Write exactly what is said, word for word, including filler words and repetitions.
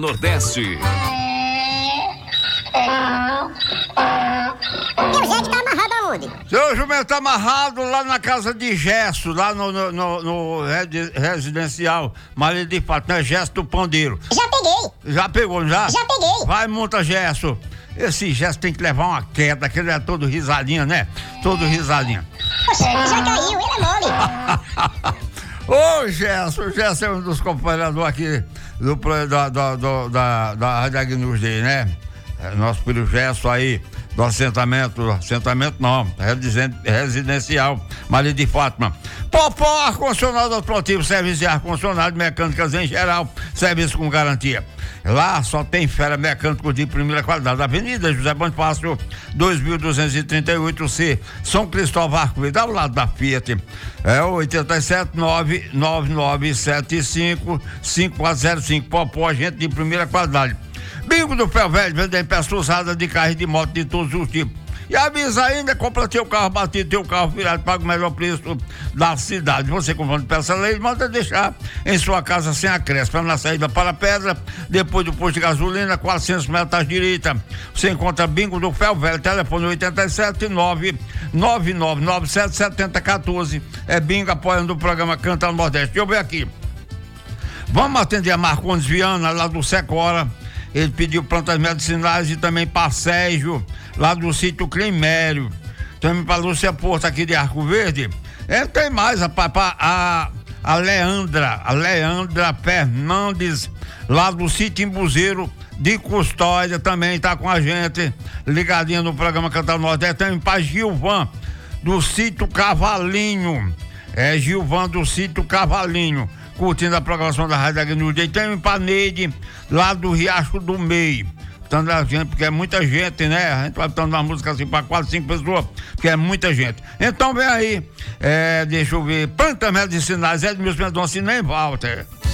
Nordeste. E o Zé que tá amarrado aonde? Seu jumento tá amarrado lá na casa de Gesso, lá no, no, no, no redi- residencial Maria de Fátima, Gesso do Pandeiro. Já peguei. Já pegou, já? Já peguei. Vai, monta Gesso. Esse Gesso tem que levar uma queda, que ele é todo risadinho, né? Todo risadinho. Poxa, já caiu, ele é mole. Ô, Gesso, o Gesso é um dos companheiros aqui do, pro- da, da, do- da, da Rádio Agnus Dei, né? É, nosso filho Gesso aí, do assentamento, assentamento não, residen- residencial Maria de Fátima. Popó, ar-condicionado automotivo, serviço de ar-condicionado, mecânicas em geral, serviço com garantia. Lá só tem fera mecânico de primeira qualidade. Avenida José Bonifácio, dois mil duzentos e trinta e oito C, São Cristóvão Arco-Íris, ao lado da Fiat. É o oito sete nove nove nove sete cinco cinco quatro zero cinco. Popó, gente de primeira qualidade. Bingo do Ferro Velho, vendendo peças usadas de carro e de moto de todos os tipos. E avisa ainda, compra teu carro batido, teu carro virado, paga o melhor preço da cidade. Você comprando peça lei, manda deixar em sua casa sem acréscimo. Na saída para a Pedra, depois do posto de gasolina, quatrocentos metros à direita. Você encontra Bingo do Ferro Velho, telefone oito sete nove nove nove nove sete sete zero um quatro. É Bingo apoiando o programa Canta no Nordeste. Deixa eu ver aqui. Vamos atender a Marcondes Viana, lá do Secora. Ele pediu plantas medicinais e também para Sérgio, lá do sítio Climério. Também para Lúcia Porto, aqui de Arco Verde. É, tem mais, rapaz, pra a, a Leandra, a Leandra Fernandes, lá do sítio Embuzeiro de Custódia, também está com a gente, ligadinha no programa Cantar Nordeste. Também para Gilvan, do sítio Cavalinho. É Gilvan do sítio Cavalinho, curtindo a programação da Rádio Agnus Dei. Tem um Paneide, lá do Riacho do Meio. Tanto a gente, porque é muita gente, né? A gente vai dando uma música assim para quatro, cinco pessoas, porque é muita gente. Então vem aí, é, deixa eu ver, plantas medicinais, Edmilson Mendonça e nem Walter.